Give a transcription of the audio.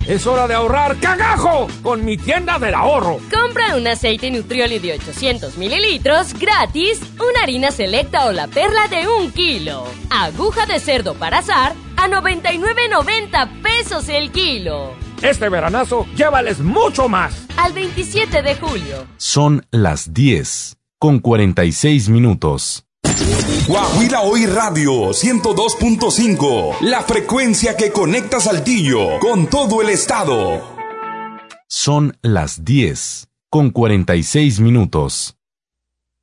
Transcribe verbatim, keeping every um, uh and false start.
Es hora de ahorrar cagajo con mi tienda del ahorro. Compra un aceite Nutrioli de ochocientos mililitros gratis, una harina selecta o la perla de un kilo. Aguja de cerdo para asar a noventa y nueve noventa pesos el kilo. Este veranazo, llévales mucho más. Al veintisiete de julio. Son las diez con cuarenta y seis minutos. Guajira Hoy Radio ciento dos punto cinco, la frecuencia que conecta Saltillo con todo el estado. Son las diez con cuarenta y seis minutos.